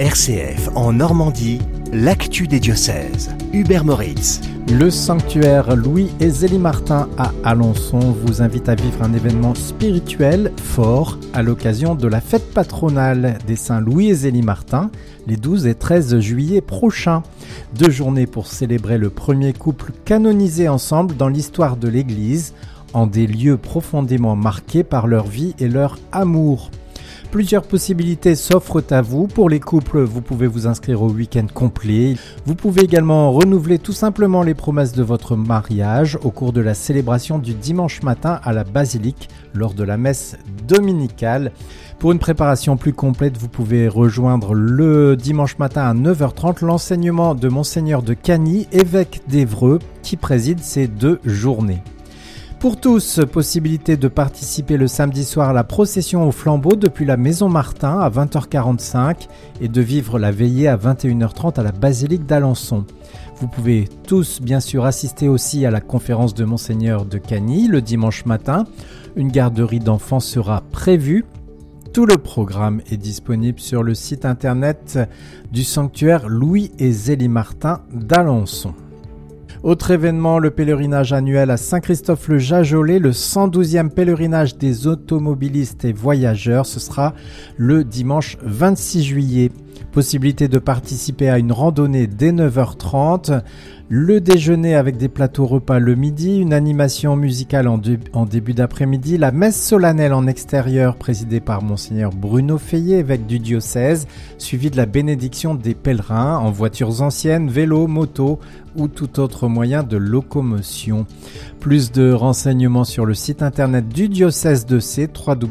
RCF en Normandie, l'actu des diocèses. Hubert Moritz. Le sanctuaire Louis et Zélie Martin à Alençon vous invite à vivre un événement spirituel fort à l'occasion de la fête patronale des saints Louis et Zélie Martin, les 12 et 13 juillet prochains. 2 journées pour célébrer le premier couple canonisé ensemble dans l'histoire de l'Église, en des lieux profondément marqués par leur vie et leur amour. Plusieurs possibilités s'offrent à vous. Pour les couples, vous pouvez vous inscrire au week-end complet. Vous pouvez également renouveler tout simplement les promesses de votre mariage au cours de la célébration du dimanche matin à la basilique lors de la messe dominicale. Pour une préparation plus complète, vous pouvez rejoindre le dimanche matin à 9h30 l'enseignement de Monseigneur de Cagny, évêque d'Évreux, qui préside ces 2 journées. Pour tous, possibilité de participer le samedi soir à la procession au flambeau depuis la Maison Martin à 20h45 et de vivre la veillée à 21h30 à la basilique d'Alençon. Vous pouvez tous bien sûr assister aussi à la conférence de Monseigneur de Cagny le dimanche matin. Une garderie d'enfants sera prévue. Tout le programme est disponible sur le site internet du sanctuaire Louis et Zélie Martin d'Alençon. Autre événement, le pèlerinage annuel à Saint-Christophe-le-Jajolais, le 112e pèlerinage des automobilistes et voyageurs. Ce sera le dimanche 26 juillet. Possibilité de participer à une randonnée dès 9h30. Le déjeuner avec des plateaux repas le midi, une animation musicale en début d'après-midi, la messe solennelle en extérieur présidée par Monseigneur Bruno Feillet, évêque du diocèse, suivi de la bénédiction des pèlerins en voitures anciennes, vélos, motos ou tout autre moyen de locomotion. Plus de renseignements sur le site internet du diocèse de C,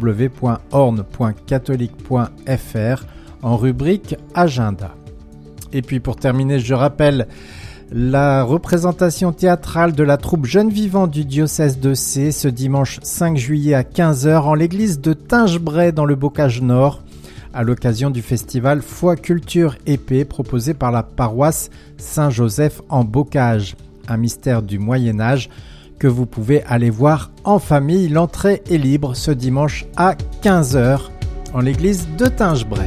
www.orne.catholique.fr en rubrique Agenda. Et puis pour terminer, je rappelle la représentation théâtrale de la troupe Jeunes Vivants du diocèse de C ce dimanche 5 juillet à 15h en l'église de Tingebray dans le Bocage Nord à l'occasion du festival Foi Culture Épée proposé par la paroisse Saint-Joseph en Bocage, un mystère du Moyen-Âge que vous pouvez aller voir en famille. L'entrée est libre ce dimanche à 15h en l'église de Tingebray.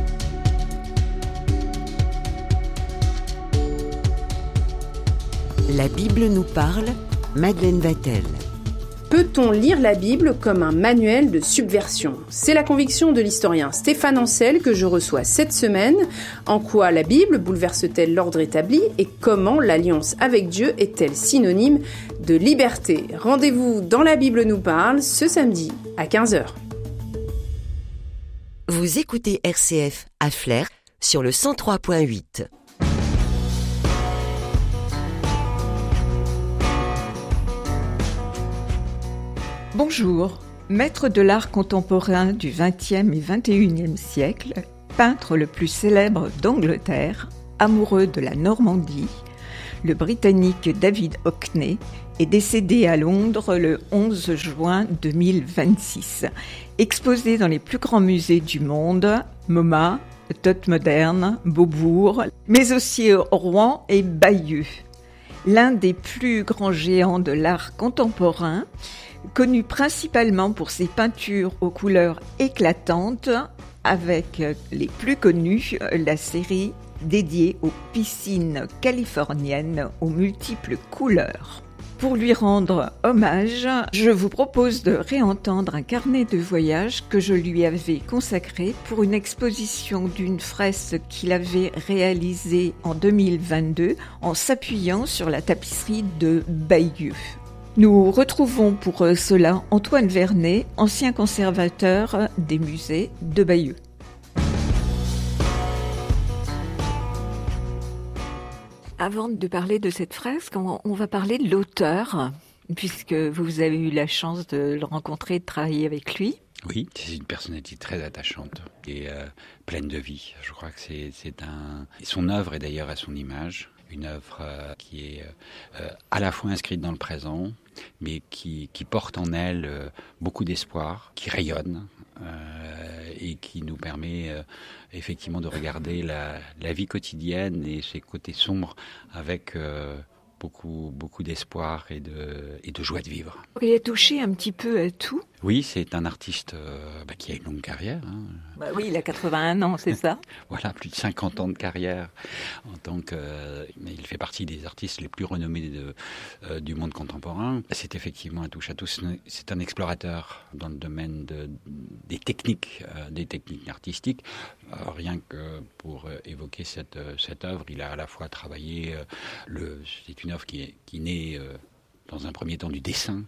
La Bible nous parle, Madeleine Vatel. Peut-on lire la Bible comme un manuel de subversion ? C'est la conviction de l'historien Stéphane Ancel que je reçois cette semaine. En quoi la Bible bouleverse-t-elle l'ordre établi et comment l'alliance avec Dieu est-elle synonyme de liberté ? Rendez-vous dans La Bible nous parle ce samedi à 15h. Vous écoutez RCF à Flers sur le 103.8. Bonjour, maître de l'art contemporain du XXe et XXIe siècle, peintre le plus célèbre d'Angleterre, amoureux de la Normandie, le Britannique David Hockney est décédé à Londres le 11 juin 2026. Exposé dans les plus grands musées du monde, MoMA, Tate Modern, Beaubourg, mais aussi Rouen et Bayeux. L'un des plus grands géants de l'art contemporain, connu principalement pour ses peintures aux couleurs éclatantes, avec les plus connues, la série dédiée aux piscines californiennes aux multiples couleurs. Pour lui rendre hommage, je vous propose de réentendre un carnet de voyage que je lui avais consacré pour une exposition d'une fresque qu'il avait réalisée en 2022 en s'appuyant sur la tapisserie de Bayeux. Nous retrouvons pour cela Antoine Vernet, ancien conservateur des musées de Bayeux. Avant de parler de cette fresque, on va parler de l'auteur, puisque vous avez eu la chance de le rencontrer, de travailler avec lui. Oui, c'est une personnalité très attachante et pleine de vie. Je crois que son œuvre est d'ailleurs à son image. Une œuvre qui est à la fois inscrite dans le présent, mais qui porte en elle beaucoup d'espoir, qui rayonne et qui nous permet effectivement de regarder la vie quotidienne et ses côtés sombres avec beaucoup d'espoir et de joie de vivre. Il a touché un petit peu à tout. Oui, c'est un artiste qui a une longue carrière. Oui, il a 81 ans, c'est ça? Voilà, plus de 50 ans de carrière mais il fait partie des artistes les plus renommés du monde contemporain. C'est effectivement un touche-à-tout. C'est un explorateur dans le domaine des techniques artistiques. Rien que pour évoquer cette œuvre, il a à la fois travaillé. C'est une œuvre qui naît dans un premier temps du dessin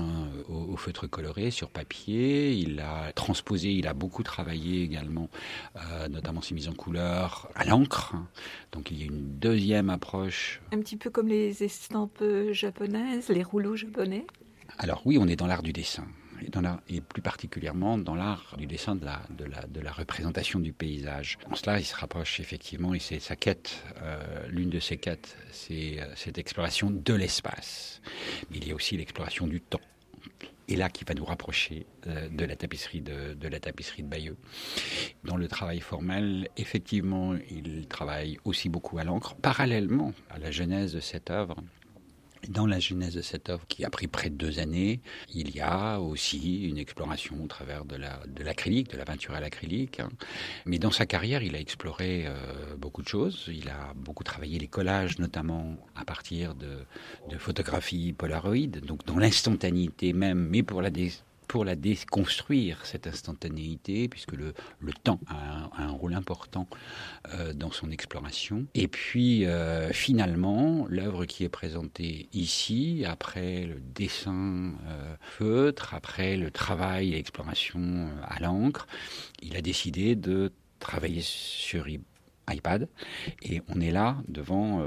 au feutre coloré sur papier. Il a transposé, il a beaucoup travaillé également, notamment ses mises en couleur à l'encre. Donc il y a une deuxième approche. Un petit peu comme les estampes japonaises, les rouleaux japonais. Alors oui, on est dans l'art du dessin. Et plus particulièrement dans l'art du dessin de la représentation du paysage. En cela, il se rapproche effectivement, et c'est sa quête, l'une de ses quêtes, c'est cette exploration de l'espace. Mais il y a aussi l'exploration du temps. Et là, qui va nous rapprocher de la tapisserie de Bayeux. Dans le travail formel, effectivement, il travaille aussi beaucoup à l'encre, parallèlement à la genèse de cette œuvre. Dans la genèse de cette œuvre, qui a pris près de 2 années, il y a aussi une exploration au travers de l'acrylique, de la peinture à l'acrylique. Mais dans sa carrière, il a exploré beaucoup de choses. Il a beaucoup travaillé les collages, notamment à partir de photographies Polaroid, donc dans l'instantanéité même, mais pour la déconstruire, cette instantanéité, puisque le temps a un rôle important dans son exploration. Et puis, finalement, l'œuvre qui est présentée ici, après le dessin feutre, après le travail et l'exploration à l'encre, il a décidé de travailler sur iPad. Et on est là devant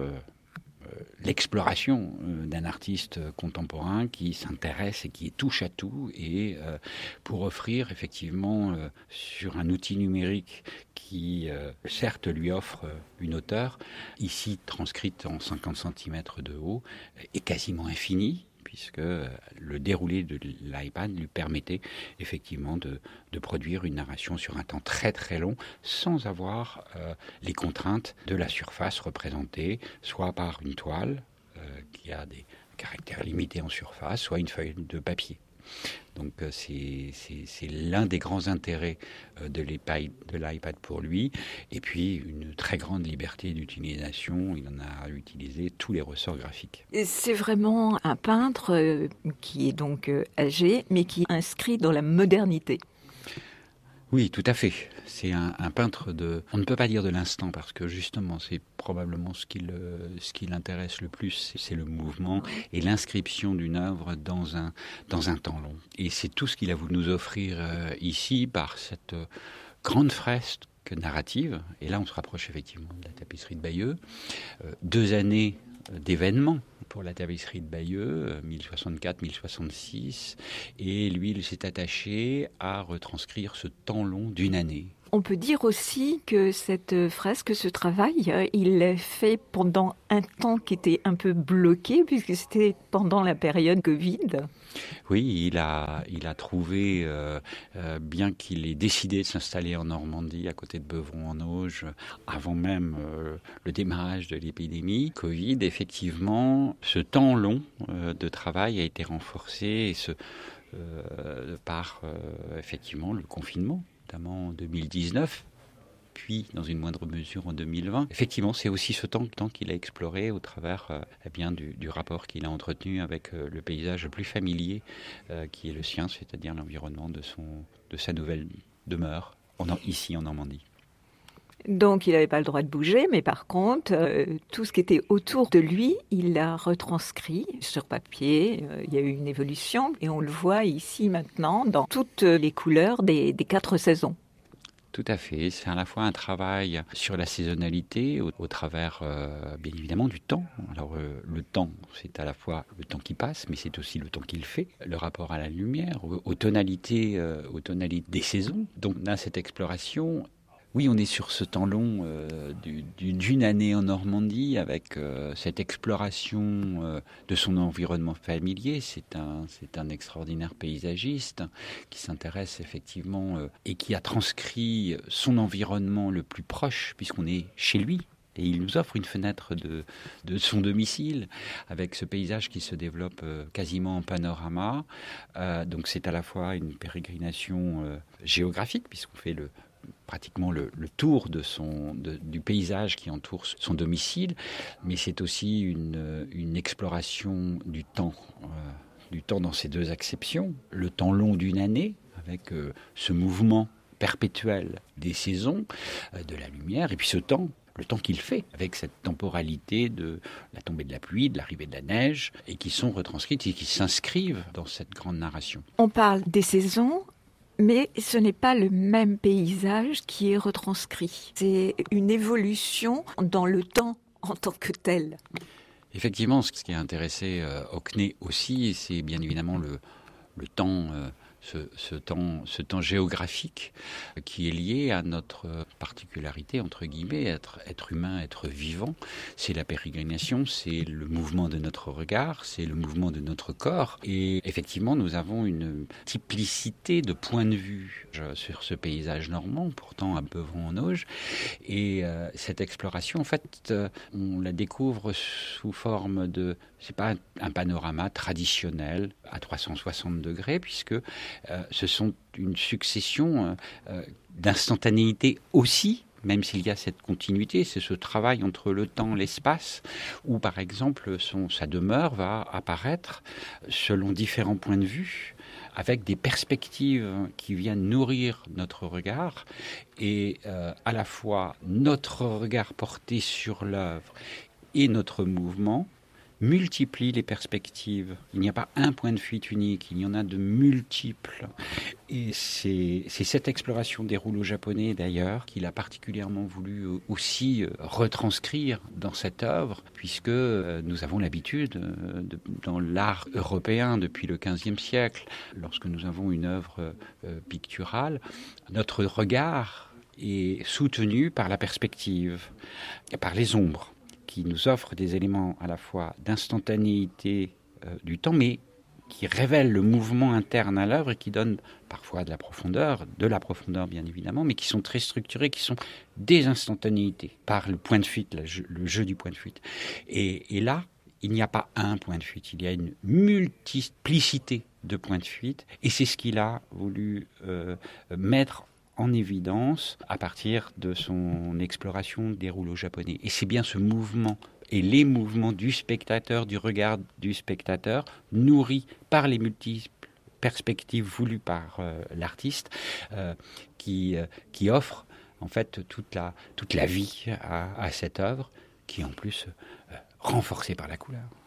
l'exploration d'un artiste contemporain qui s'intéresse et qui touche à tout, et pour offrir effectivement sur un outil numérique qui certes lui offre une hauteur, ici transcrite en 50 cm de haut, et quasiment infinie, puisque le déroulé de l'iPad lui permettait effectivement de produire une narration sur un temps très très long, sans avoir les contraintes de la surface représentée, soit par une toile qui a des caractères limités en surface, soit une feuille de papier. Donc c'est l'un des grands intérêts de l'iPad pour lui, et puis une très grande liberté d'utilisation. Il en a utilisé tous les ressorts graphiques. Et c'est vraiment un peintre qui est donc âgé, mais qui est inscrit dans la modernité. Oui, tout à fait. C'est un peintre on ne peut pas dire de l'instant, parce que justement, c'est probablement ce qui l'intéresse le plus, c'est le mouvement et l'inscription d'une œuvre dans un temps long. Et c'est tout ce qu'il a voulu nous offrir ici par cette grande fresque narrative. Et là, on se rapproche effectivement de la tapisserie de Bayeux. 2 années d'événements pour la tapisserie de Bayeux, 1064-1066, et lui, il s'est attaché à retranscrire ce temps long d'1 année. On peut dire aussi que cette fresque, ce travail, il l'a fait pendant un temps qui était un peu bloqué, puisque c'était pendant la période Covid. Oui, il a trouvé, bien qu'il ait décidé de s'installer en Normandie, à côté de Beuvron-en-Auge, avant même le démarrage de l'épidémie Covid, effectivement, ce temps long de travail a été renforcé par effectivement le confinement, notamment en 2019, puis dans une moindre mesure en 2020. Effectivement, c'est aussi ce temps qu'il a exploré au travers du rapport qu'il a entretenu avec le paysage le plus familier qui est le sien, c'est-à-dire l'environnement de sa nouvelle demeure ici en Normandie. Donc il n'avait pas le droit de bouger, mais par contre, tout ce qui était autour de lui, il l'a retranscrit sur papier. Il y a eu une évolution, et on le voit ici maintenant dans toutes les couleurs des 4 saisons. Tout à fait, c'est à la fois un travail sur la saisonnalité au travers bien évidemment du temps. Alors le temps, c'est à la fois le temps qui passe, mais c'est aussi le temps qu'il fait, le rapport à la lumière, aux tonalités des saisons. Donc on a cette exploration. Oui, on est sur ce temps long d'1 année en Normandie, avec cette exploration de son environnement familier. C'est un extraordinaire paysagiste qui s'intéresse effectivement et qui a transcrit son environnement le plus proche, puisqu'on est chez lui. Et il nous offre une fenêtre de son domicile, avec ce paysage qui se développe quasiment en panorama. Donc c'est à la fois une pérégrination géographique, puisqu'on fait pratiquement le tour du paysage qui entoure son domicile, mais c'est aussi une exploration du temps dans ses deux acceptions. Le temps long d'une année, avec ce mouvement perpétuel des saisons, de la lumière, et puis le temps qu'il fait, avec cette temporalité de la tombée de la pluie, de l'arrivée de la neige, et qui sont retranscrites et qui s'inscrivent dans cette grande narration. On parle des saisons, mais ce n'est pas le même paysage qui est retranscrit. C'est une évolution dans le temps en tant que tel. Effectivement, ce qui a intéressé Hockney aussi, c'est bien évidemment le temps... Ce temps géographique qui est lié à notre particularité, entre guillemets, être humain, être vivant. C'est la pérégrination, c'est le mouvement de notre regard, c'est le mouvement de notre corps. Et effectivement, nous avons une multiplicité de points de vue sur ce paysage normand, pourtant à Beuvron-en-Auge. Et cette exploration, en fait, on la découvre sous forme de... C'est pas un panorama traditionnel à 360 degrés, puisque ce sont une succession d'instantanéités aussi, même s'il y a cette continuité, c'est ce travail entre le temps et l'espace, où par exemple sa demeure va apparaître selon différents points de vue, avec des perspectives qui viennent nourrir notre regard, et à la fois notre regard porté sur l'œuvre et notre mouvement multiplie les perspectives. Il n'y a pas un point de fuite unique, il y en a de multiples. Et c'est cette exploration des rouleaux japonais, d'ailleurs, qu'il a particulièrement voulu aussi retranscrire dans cette œuvre, puisque nous avons l'habitude, dans l'art européen depuis le XVe siècle, lorsque nous avons une œuvre picturale, notre regard est soutenu par la perspective, par les ombres, qui nous offre des éléments à la fois d'instantanéité du temps, mais qui révèlent le mouvement interne à l'œuvre et qui donnent parfois de la profondeur bien évidemment, mais qui sont très structurés, qui sont des instantanéités par le point de fuite, le jeu du point de fuite. Et là, il n'y a pas un point de fuite, il y a une multiplicité de points de fuite, et c'est ce qu'il a voulu mettre en évidence à partir de son exploration des rouleaux japonais. Et c'est bien ce mouvement et les mouvements du spectateur, du regard du spectateur, nourris par les multiples perspectives voulues par l'artiste, qui offre en fait toute la vie à cette œuvre, qui est en plus renforcée par la couleur.